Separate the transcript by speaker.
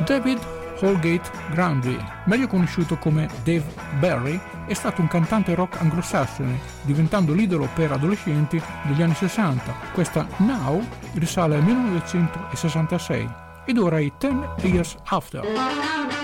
Speaker 1: David Holgate Granby, meglio conosciuto come Dave Berry, è stato un cantante rock anglosassone, diventando l'idolo per adolescenti degli anni 60. Questa Now risale al 1966 ed ora ai 10 Years After.